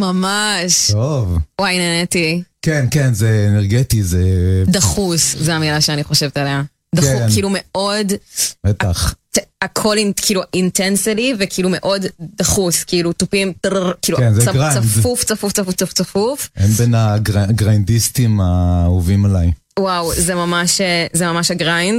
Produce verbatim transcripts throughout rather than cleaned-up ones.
ממש. טוב. וואי, נהניתי. כן, כן, זה אנרגטי, זה... דחוס, זו המילה שאני חושבת עליה. דחוס, כן. כאילו מאוד... בטח. הכל כאילו אינטנסיטי, וכאילו מאוד דחוס, כאילו טופים, כאילו כן, זה גריינד. צפוף, צפוף, צפוף, צפוף, צפוף. הם בין הגריינדיסטים האהובים עליי. וואו, זה ממש, זה ממש הגריינד.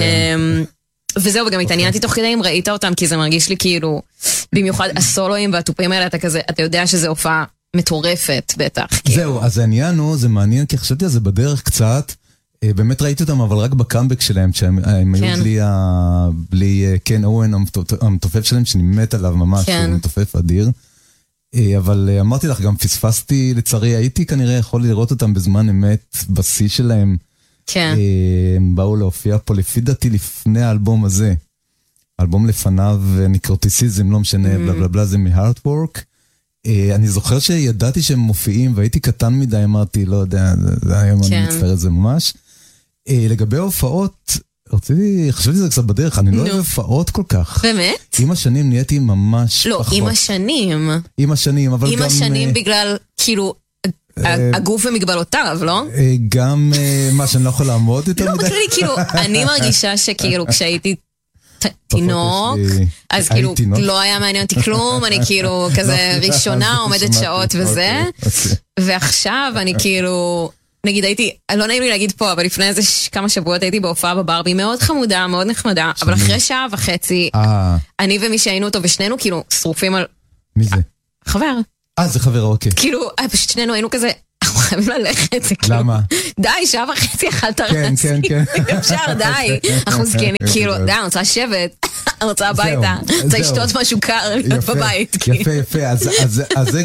וזהו, וגם התעניינתי תוך כדי אם ראית אותם, כי זה מרגיש לי כאילו, במיוחד הסולואים והטופים האלה, אתה כזה, אתה יודע שזה הופעה מטורפת, בטח. זהו, אז העניין הוא, זה מעניין, כי חשבתי על זה בדרך קצת, באמת ראיתי אותם, אבל רק בקאמבק שלהם, שהם היו בלי, בלי קן אוהן, המתופף שלהם, שאני מת עליו ממש, הוא מתופף אדיר. אבל אמרתי לך, גם פספסתי, לצערי, הייתי כנראה יכול לראות אותם בזמן אמת, בשיא שלהם. כן. הם באו להופיע פה, לפי דעתי, לפני האלבום הזה. האלבום לפניו, ניקרוטיסיזם, לא משנה, בלה בלה בלה, זה מהארטוורק. אני זוכר שידעתי שהם מופיעים, והייתי קטן מדי, אמרתי, לא יודע, זה היום אני מצטער את זה ממש. לגבי ההופעות, רציתי, חשבתי זה קצת בדרך, אני לא אוהב הופעות כל כך. באמת? עם השנים נהייתי ממש פחות. לא, עם השנים. עם השנים, אבל גם... עם השנים בגלל, כאילו, הגוף ומגבלותיו, לא? גם מה שאני לא יכול לעמוד יותר מדי. לא, בכללי, כאילו, אני מרגישה שכאילו, כשהייתי תינוק, אז כאילו, לא היה מעניין אותי כלום, אני כאילו, כזה ראשונה, עומדת שעות וזה, ועכשיו אני כאילו... נגיד הייתי, לא נעים לי להגיד פה, אבל לפני איזה כמה שבועות הייתי בהופעה בברבי, מאוד חמודה, מאוד נחמדה, אבל אחרי שעה וחצי, אני ומי שהיינו אותו, ושנינו כאילו שרופים על... מי זה? חבר. אה, זה חבר, אוקיי. כאילו, פשוט שנינו היינו כזה, אנחנו חייבים ללכת, זה כאילו... למה? די, שעה וחצי אכלת רצי. כן, כן, כן. אפשר, די. אנחנו זקנים, כאילו, די, אני רוצה לשבת, אני רוצה הביתה, רוצה לשתות משהו קר בבית. יפה, יפה, אז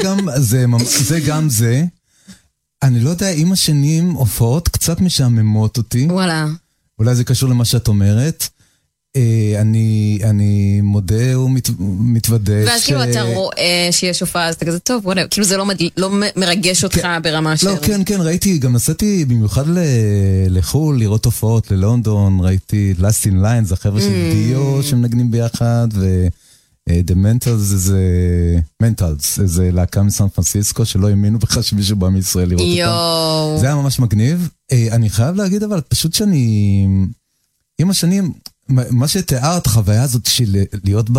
זה גם זה. אני לא יודע, עם השנים הופעות קצת משעממות אותי. וואלה. אולי זה קשור למה שאת אומרת. אני, אני מודה ומתוודה. ואז כאילו אתה רואה שיש הופעה, אז אתה כזה טוב, וואלה, כאילו זה לא מרגש אותך ברמה של... לא, כן, כן, ראיתי, גם נסעתי במיוחד לחול, לראות הופעות ללונדון, ראיתי Last in Line, זה החבר'ה של דיו שמנגנים ביחד, ו... The Mentals זה Mentals, זה להקה מסן פרנסיסקו שלא האמינו בכלל שמישהו בא מישראל לראות אותם. זה היה ממש מגניב. אני חייב להגיד אבל פשוט שאני עם השנים, מה שתיארת חוויה הזאת של להיות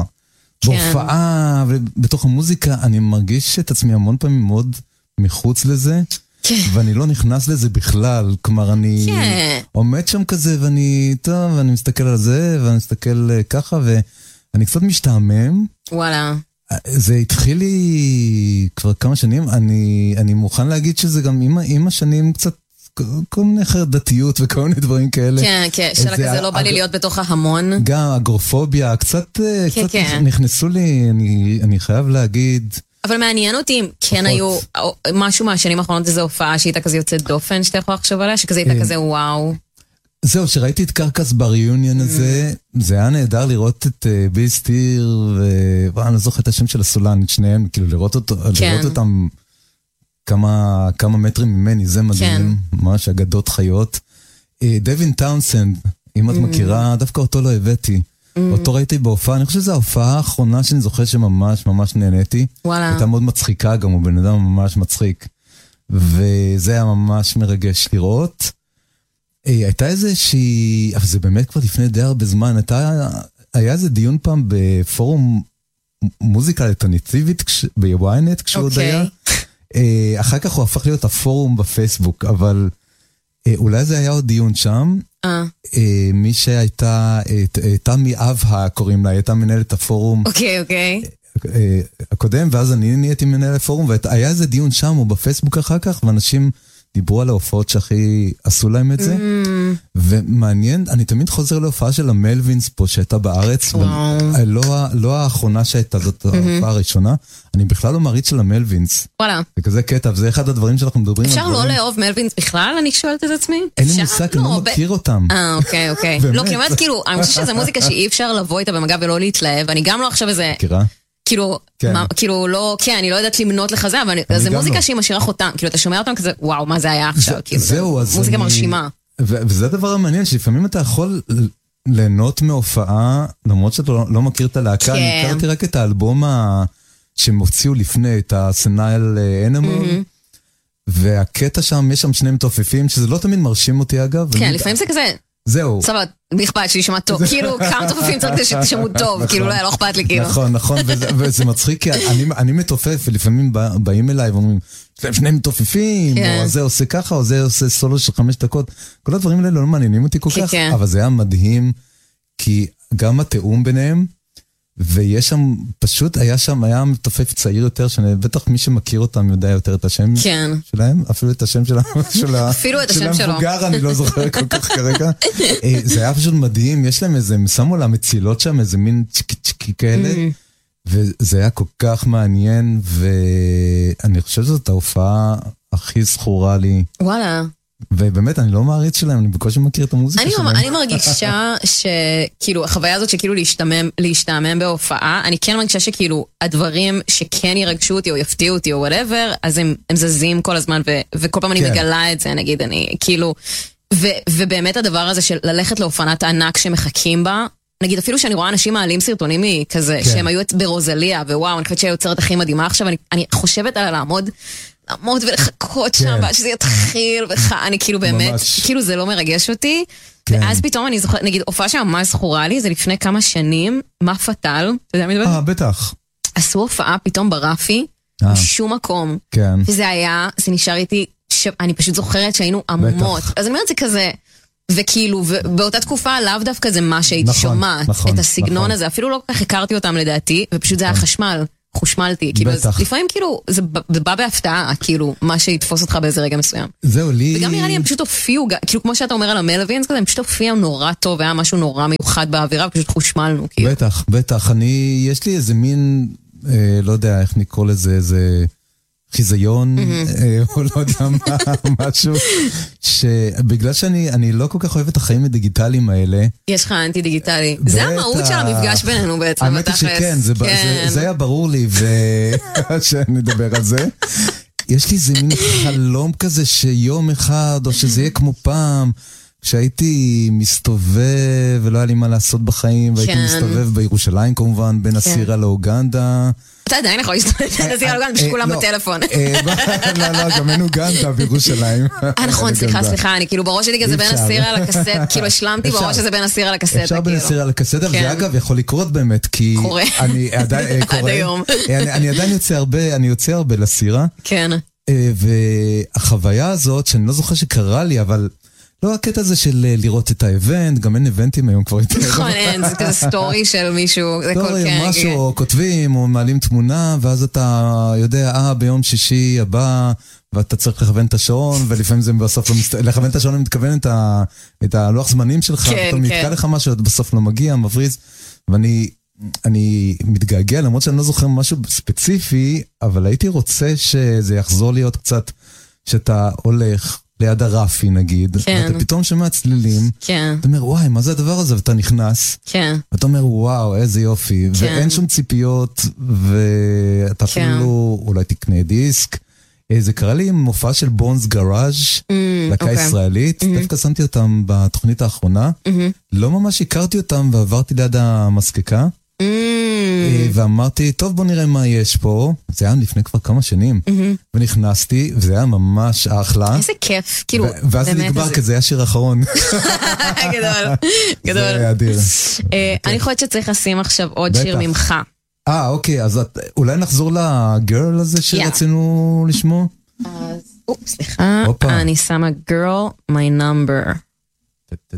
בהופעה ובתוך המוזיקה, אני מרגיש את עצמי המון פעמים מאוד מחוץ לזה, ואני לא נכנס לזה בכלל. כלומר אני עומד שם כזה ואני טוב, ואני מסתכל על זה ואני מסתכל ככה ו אני קצת משתעמם. וואלה. זה התחיל לי כבר כמה שנים, אני, אני מוכן להגיד שזה גם עם, עם השנים קצת, כל מיני חרדתיות וכל מיני דברים כאלה. כן, כן, שאלה כזה לא בא לי להיות בתוך ההמון. גם אגרופוביה, קצת, קצת נכנסו לי, אני, אני חייב להגיד. אבל מעניין אותי אם כן היו, משהו מהשנים האחרונות איזו הופעה שהייתה כזה יוצאת דופן, שאתה יכול לחשוב עליה, שכזה הייתה כזה וואו. זהו, שראיתי את קרקס בריאוניון הזה, זה היה נהדר לראות את ביל סטיר, ואני לא זוכר את השם של הסולן, את שניהם, כאילו לראות אותם כמה מטרים ממני, זה מדהים, ממש אגדות חיות. דווין טאונסנד, אם את מכירה, דווקא אותו לא הבאתי, אותו ראיתי בהופעה, אני חושב שזו ההופעה האחרונה שאני זוכר שממש ממש נהניתי, הייתה מאוד מצחיקה גם, הוא בן אדם ממש מצחיק, וזה היה ממש מרגש לראות. הייתה איזושהי, אבל זה באמת כבר לפני די הרבה זמן, היה איזה דיון פעם בפורום מוזיקה אלטרנטיבית בוויינט כשהוא עוד היה, אחר כך הוא הפך להיות הפורום בפייסבוק, אבל אולי זה היה עוד דיון שם, מי שהייתה, תמי אבהה קוראים לה, הייתה מנהלת הפורום, אוקיי, אוקיי. הקודם, ואז אני נהייתי מנהל הפורום, והיה איזה דיון שם או בפייסבוק אחר כך, ואנשים דיברו על ההופעות שהכי עשו להם את זה, ומעניין, אני תמיד חוזר להופעה של המלווינס פה שהייתה בארץ, לא האחרונה שהייתה, זאת ההופעה הראשונה, אני בכלל לא מעריץ של המלווינס. וואלה. זה כזה קטע, וזה אחד הדברים שאנחנו מדברים. אפשר לא לאהוב מלווינס בכלל? אני שואלת את עצמי. אין לי מושג, אני לא מכיר אותם. אה, אוקיי, אוקיי. לא, כי אני אומרת, כאילו, אני חושבת שזו מוזיקה שאי אפשר לבוא איתה במגע ולא להתלהב, אני גם לא עכשיו איזה... כאילו, כאילו לא, כן, אני לא יודעת למנות לך זה, אבל זה מוזיקה שהיא משאירה חותם, כאילו אתה שומע אותם כזה, וואו, מה זה היה עכשיו, כאילו, מוזיקה מרשימה. וזה הדבר המעניין, שלפעמים אתה יכול ליהנות מהופעה, למרות שאתה לא מכיר את הלהקה, אני הכרתי רק את האלבום שהם הוציאו לפני את הסנייל אנימל, והקטע שם, יש שם שני מתופפים, שזה לא תמיד מרשים אותי אגב. כן, לפעמים זה כזה. זהו. סבבה, נכבד שישמע טוב, כאילו כמה תופפים צריך שתשמעו טוב, כאילו לא אכפת לי כאילו. נכון, נכון, וזה מצחיק, כי אני מתופף, ולפעמים באים אליי ואומרים, יש להם שני מתופפים, או זה עושה ככה, או זה עושה סולו של חמש דקות, כל הדברים האלה לא מעניינים אותי כל כך, אבל זה היה מדהים, כי גם התאום ביניהם, ויש שם, פשוט היה שם, היה מתופף צעיר יותר, שבטח מי שמכיר אותם יודע יותר את השם שלהם, אפילו את השם של המבוגר, אני לא זוכר כל כך כרגע. זה היה פשוט מדהים, יש להם איזה, שמו לה מצילות שם, איזה מין צ'יקי צ'יקי כאלה, וזה היה כל כך מעניין, ואני חושב שזאת ההופעה הכי זכורה לי. וואלה. ובאמת, אני לא מעריץ שלהם, אני בקושי מכיר את המוזיקה שלהם. אני מרגישה שכאילו, החוויה הזאת שכאילו להשתעמם בהופעה, אני כן מרגישה שכאילו, הדברים שכן ירגשו אותי או יפתיעו אותי או whatever, אז הם זזים כל הזמן, וכל פעם אני מגלה את זה, נגיד, אני כאילו, ובאמת הדבר הזה של ללכת לאופנת הענק שמחכים בה, נגיד אפילו שאני רואה אנשים מעלים סרטונים כזה, שהם היו ברוזליה, ווואו, אני חושבת שהיא יוצרת הכי מדהימה עכשיו, אני חושבת על לעמוד, לעמוד ולחכות שם, ועד שזה יתחיל, אני כאילו באמת, כאילו זה לא מרגש אותי, ואז פתאום אני זוכרת, נגיד, הופעה שממש זכורה לי, זה לפני כמה שנים, מה פטל, אתה יודע מי דבר? אה, בטח. עשו הופעה פתאום ברפי, בשום מקום, וזה היה, זה נשאר איתי, אני פשוט זוכרת שהיינו עמומות, אז אני אומרת זה כזה, וכאילו, באותה תקופה לאו דווקא זה מה שהייתי שומעת, את הסגנון הזה, אפילו לא כל כך הכרתי אותם לדעתי, ופשוט זה היה חשמל. חושמלתי, כאילו, לפעמים כאילו, זה בא בהפתעה, כאילו, מה שיתפוס אותך באיזה רגע מסוים. זהו, לי... וגם נראה לי, הם פשוט הופיעו, כאילו, כמו שאתה אומר על המלווינס, הם פשוט הופיעו נורא טוב, היה משהו נורא מיוחד באווירה, ופשוט חושמלנו, כאילו. בטח, בטח, אני, יש לי איזה מין, לא יודע איך נקרא לזה, איזה חיזיון, או לא יודע מה, משהו, שבגלל שאני לא כל כך אוהב את החיים הדיגיטליים האלה. יש לך אנטי דיגיטלי. זה המהות של המפגש בינינו בעצם. האמת היא שכן, זה היה ברור לי, שאני אדבר על זה. יש לי איזה מין חלום כזה שיום אחד, או שזה יהיה כמו פעם, כשהייתי מסתובב ולא היה לי מה לעשות בחיים, והייתי מסתובב בירושלים כמובן, בין הסירה לאוגנדה. אתה עדיין יכול להסתובב בין הסירה לאוגנדה, שכולם בטלפון. לא, לא, גם אין אוגנדה בירושלים. נכון, סליחה, סליחה, אני כאילו בראש שלי כזה בין הסירה לקסט, כאילו השלמתי בראש שזה בין הסירה לקסט. אפשר בין הסירה לקסט, אבל זה אגב יכול לקרות באמת, כי... קורה. עד היום. אני עדיין יוצא הרבה, אני יוצא הרבה לסירה. כן. והחוויה הזאת, שאני לא זוכר שקרה לי, אבל... לא, הקטע הזה של לראות את האבנט, גם אין אבנטים היום כבר יותר. נכון, אין, זה כזה סטורי של מישהו. סטורי, משהו, או כותבים, או מעלים תמונה, ואז אתה יודע, אה, ביום שישי הבא, ואתה צריך לכוון את השעון, ולפעמים זה בסוף לא מסתכל, לכוון את השעון, אני מתכוון את הלוח זמנים שלך, ואתה מתקע לך משהו, אתה בסוף לא מגיע, מבריז, ואני אני מתגעגע, למרות שאני לא זוכר משהו ספציפי, אבל הייתי רוצה שזה יחזור להיות קצת, שאתה הולך, ליד הרפי נגיד, ואתה פתאום שומע צלילים, אתה אומר וואי מה זה הדבר הזה, ואתה נכנס, ואתה אומר וואו איזה יופי, ואין שום ציפיות, ואתה אפילו אולי תקנה דיסק, זה קרה לי עם מופע של בונס גראז' להקה ישראלית, דווקא שמתי אותם בתוכנית האחרונה, לא ממש הכרתי אותם ועברתי ליד המסקקה, ואמרתי, טוב בוא נראה מה יש פה, זה היה לפני כבר כמה שנים, ונכנסתי, וזה היה ממש אחלה. איזה כיף, כאילו, ואז זה נגבר כזה, היה שיר אחרון. גדול, גדול. זה היה אדיר. אני חושבת שצריך לשים עכשיו עוד שיר ממך. אה, אוקיי, אז אולי נחזור לגרל הזה שרצינו לשמוע? אז, סליחה, אני שמה girl, my number.